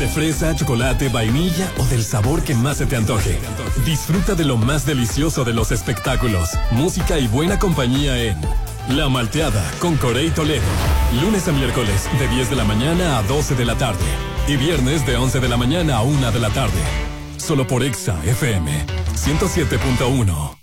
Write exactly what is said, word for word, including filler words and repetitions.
De fresa, chocolate, vainilla o del sabor que más se te antoje. Disfruta de lo más delicioso de los espectáculos, música y buena compañía en La Malteada con Corey Toledo. Lunes a miércoles de diez de la mañana a doce de la tarde. Y viernes de once de la mañana a una de la tarde. Solo por Exa F M ciento siete punto uno.